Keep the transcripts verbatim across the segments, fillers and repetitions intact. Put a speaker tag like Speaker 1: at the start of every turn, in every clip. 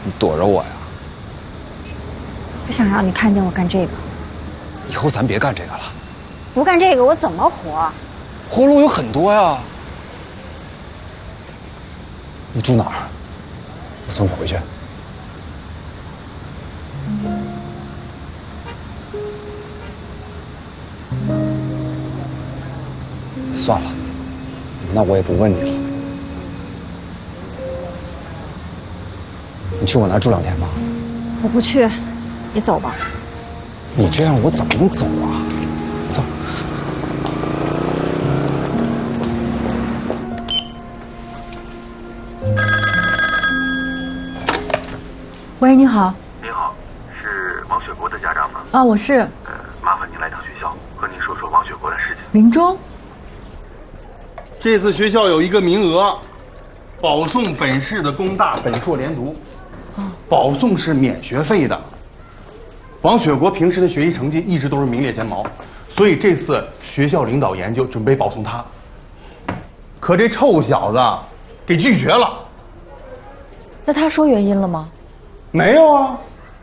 Speaker 1: 你躲着我呀？
Speaker 2: 不想让你看见我干这个。
Speaker 1: 以后咱别干这个了。
Speaker 2: 不干这个我怎么活？
Speaker 1: 活路有很多呀。你住哪儿？我送你回去。算了，那我也不问你了。你去我那儿住两天吧。
Speaker 2: 我不去，你走吧。
Speaker 1: 你这样我怎么能走啊？走。
Speaker 3: 喂，你好。
Speaker 4: 您好，是王雪国的家长吗？
Speaker 3: 啊，我是。
Speaker 4: 呃，麻烦您来趟学校，和您说说王雪国的事情。
Speaker 3: 明中。
Speaker 5: 这次学校有一个名额，保送本市的工大本硕连读，保送是免学费的。王雪国平时的学习成绩一直都是名列前茅，所以这次学校领导研究准备保送他。可这臭小子给拒绝了。
Speaker 3: 那他说原因了吗？
Speaker 5: 没有啊。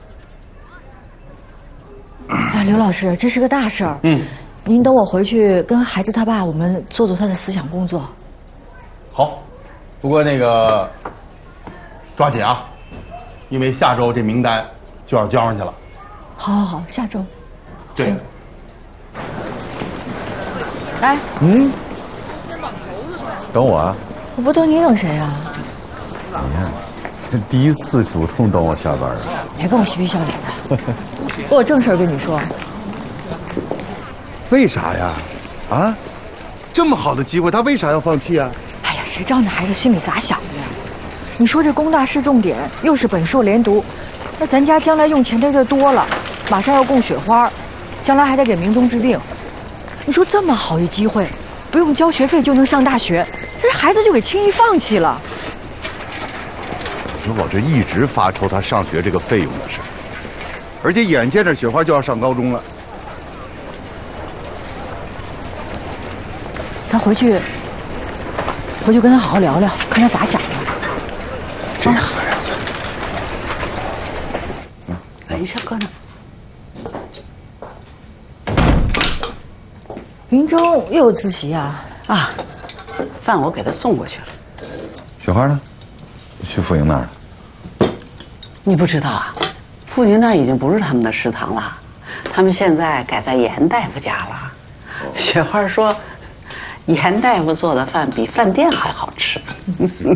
Speaker 3: 啊，刘老师，这是个大事儿。
Speaker 5: 嗯。
Speaker 3: 您等我回去跟孩子他爸，我们做做他的思想工作。
Speaker 5: 好，不过那个抓紧啊，因为下周这名单就要交上去了。
Speaker 3: 好好好，下周。
Speaker 5: 对。
Speaker 3: 哎，
Speaker 6: 嗯，等我啊。
Speaker 3: 我不等你等谁啊？
Speaker 6: 你看，这第一次主动等我下班了。
Speaker 3: 别跟我嬉皮笑脸的，我有正事儿跟你说。
Speaker 6: 为啥呀？啊，这么好的机会，他为啥要放弃啊？
Speaker 3: 哎呀，谁知道那孩子心里咋想的呀？你说这工大是重点，又是本硕连读，那咱家将来用钱的就多了，马上要供雪花，将来还得给明宗治病。你说这么好一机会，不用交学费就能上大学，这孩子就给轻易放弃了。
Speaker 6: 刘宝这一直发愁他上学这个费用的事，而且眼见着雪花就要上高中了。
Speaker 3: 咱回去，回去跟他好好聊聊，看他咋想的。
Speaker 6: 这孩子，
Speaker 7: 嗯，哎，小哥呢？
Speaker 3: 明中又有自习啊？
Speaker 7: 啊，饭我给他送过去了。
Speaker 6: 雪花呢？去傅莹那儿了。
Speaker 7: 你不知道啊？傅莹那儿已经不是他们的食堂了，他们现在改在严大夫家了。雪花说。严大夫做的饭比饭店还好吃。